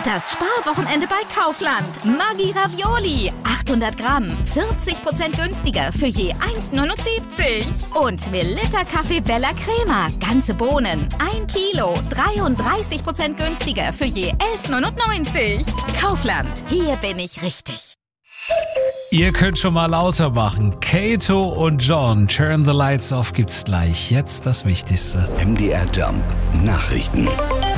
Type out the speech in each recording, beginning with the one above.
Das Sparwochenende bei Kaufland. Maggi Ravioli. 800 Gramm. 40% günstiger für je 1,79. Und Melitta Kaffee Bella Crema. Ganze Bohnen. 1 Kilo. 33% günstiger für je 11,99. Kaufland. Hier bin ich richtig. Ihr könnt schon mal lauter machen. Kato und John, Turn the Lights Off gibt's gleich. Jetzt das Wichtigste. MDR Jump Nachrichten.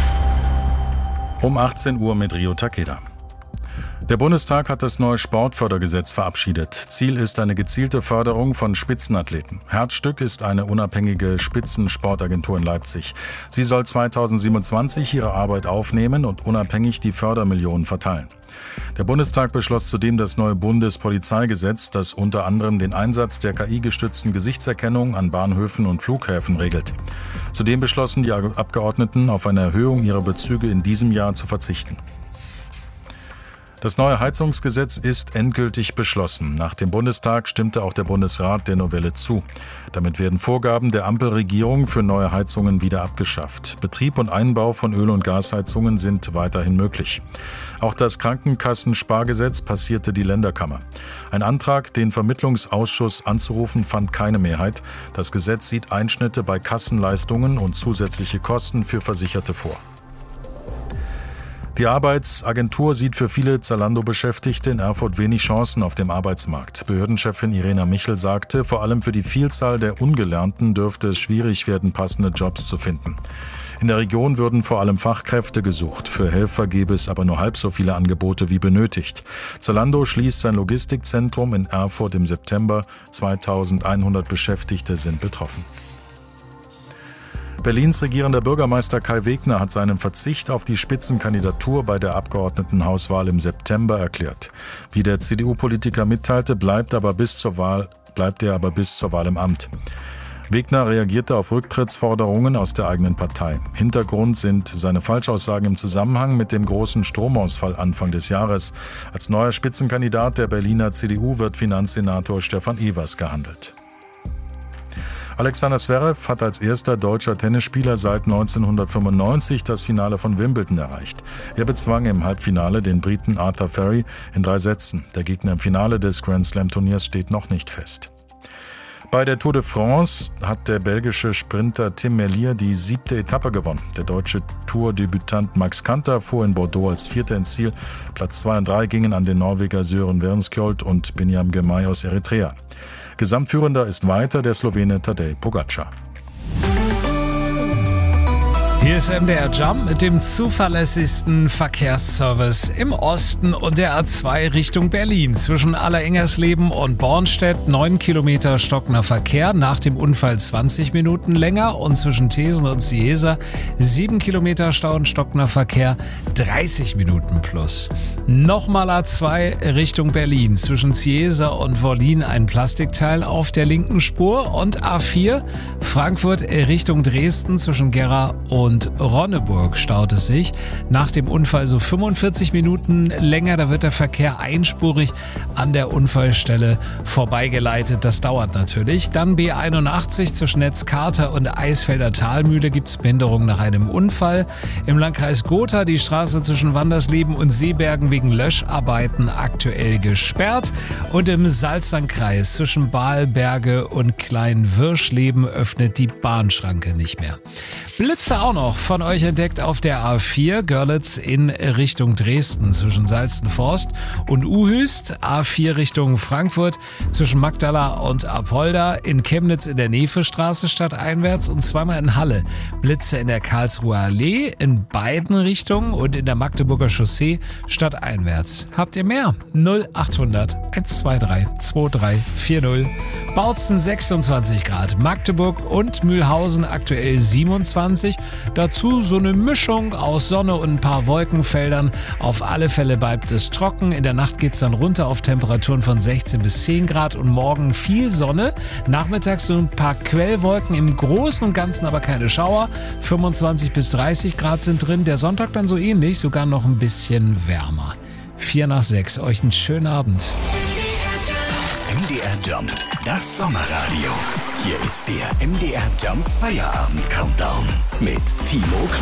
Um 18 Uhr mit Rio Takeda. Der Bundestag hat das neue Sportfördergesetz verabschiedet. Ziel ist eine gezielte Förderung von Spitzenathleten. Herzstück ist eine unabhängige Spitzensportagentur in Leipzig. Sie soll 2027 ihre Arbeit aufnehmen und unabhängig die Fördermillionen verteilen. Der Bundestag beschloss zudem das neue Bundespolizeigesetz, das unter anderem den Einsatz der KI-gestützten Gesichtserkennung an Bahnhöfen und Flughäfen regelt. Zudem beschlossen die Abgeordneten, auf eine Erhöhung ihrer Bezüge in diesem Jahr zu verzichten. Das neue Heizungsgesetz ist endgültig beschlossen. Nach dem Bundestag stimmte auch der Bundesrat der Novelle zu. Damit werden Vorgaben der Ampelregierung für neue Heizungen wieder abgeschafft. Betrieb und Einbau von Öl- und Gasheizungen sind weiterhin möglich. Auch das Krankenkassenspargesetz passierte die Länderkammer. Ein Antrag, den Vermittlungsausschuss anzurufen, fand keine Mehrheit. Das Gesetz sieht Einschnitte bei Kassenleistungen und zusätzliche Kosten für Versicherte vor. Die Arbeitsagentur sieht für viele Zalando-Beschäftigte in Erfurt wenig Chancen auf dem Arbeitsmarkt. Behördenchefin Irena Michel sagte, vor allem für die Vielzahl der Ungelernten dürfte es schwierig werden, passende Jobs zu finden. In der Region würden vor allem Fachkräfte gesucht. Für Helfer gäbe es aber nur halb so viele Angebote wie benötigt. Zalando schließt sein Logistikzentrum in Erfurt im September. 2100 Beschäftigte sind betroffen. Berlins regierender Bürgermeister Kai Wegner hat seinen Verzicht auf die Spitzenkandidatur bei der Abgeordnetenhauswahl im September erklärt. Wie der CDU-Politiker mitteilte, bleibt er aber bis zur Wahl im Amt. Wegner reagierte auf Rücktrittsforderungen aus der eigenen Partei. Hintergrund sind seine Falschaussagen im Zusammenhang mit dem großen Stromausfall Anfang des Jahres. Als neuer Spitzenkandidat der Berliner CDU wird Finanzsenator Stefan Evers gehandelt. Alexander Zverev hat als erster deutscher Tennisspieler seit 1995 das Finale von Wimbledon erreicht. Er bezwang im Halbfinale den Briten Arthur Ferry in 3 Sätzen. Der Gegner im Finale des Grand-Slam-Turniers steht noch nicht fest. Bei der Tour de France hat der belgische Sprinter Tim Merlier die 7. Etappe gewonnen. Der deutsche Tour-Debütant Max Kanter fuhr in Bordeaux als Vierter ins Ziel. Platz 2 und 3 gingen an den Norweger Søren Wernskjold und Binyam Girmay aus Eritrea. Gesamtführender ist weiter der Slowene Tadej Pogačar. Hier ist MDR Jump mit dem zuverlässigsten Verkehrsservice im Osten und der A2 Richtung Berlin. Zwischen Allerengersleben und Bornstedt 9 Kilometer stockender Verkehr, nach dem Unfall 20 Minuten länger, und zwischen Thesen und Ciesa 7 Kilometer Stau und stockender Verkehr, 30 Minuten plus. Nochmal A2 Richtung Berlin. Zwischen Ciesa und Wollin ein Plastikteil auf der linken Spur, und A4 Frankfurt Richtung Dresden zwischen Gera und Ronneburg staut es sich. Nach dem Unfall so 45 Minuten länger. Da wird der Verkehr einspurig an der Unfallstelle vorbeigeleitet. Das dauert natürlich. Dann B81 zwischen Netzkater und Eisfelder Talmühle gibt es Behinderung nach einem Unfall. Im Landkreis Gotha die Straße zwischen Wandersleben und Seebergen wegen Löscharbeiten aktuell gesperrt. Und im Salzlandkreis zwischen Balberge und Kleinwirschleben öffnet die Bahnschranke nicht mehr. Blitze auch noch von euch entdeckt auf der A4 Görlitz in Richtung Dresden zwischen Salzenforst und Uhüst, A4 Richtung Frankfurt zwischen Magdala und Apolda, in Chemnitz in der Nevestraße stadteinwärts und zweimal in Halle. Blitze in der Karlsruher Allee in beiden Richtungen und in der Magdeburger Chaussee stadteinwärts. Habt ihr mehr? 0800 123 2340. Bautzen 26 Grad, Magdeburg und Mühlhausen aktuell 27. Dazu so eine Mischung aus Sonne und ein paar Wolkenfeldern. Auf alle Fälle bleibt es trocken. In der Nacht geht es dann runter auf Temperaturen von 16 bis 10 Grad und morgen viel Sonne. Nachmittags so ein paar Quellwolken, im Großen und Ganzen aber keine Schauer. 25 bis 30 Grad sind drin. Der Sonntag dann so ähnlich, sogar noch ein bisschen wärmer. 5 nach 6. Euch einen schönen Abend. MDR Jump, das Sommerradio. Hier ist der MDR Jump Feierabend Countdown mit Timo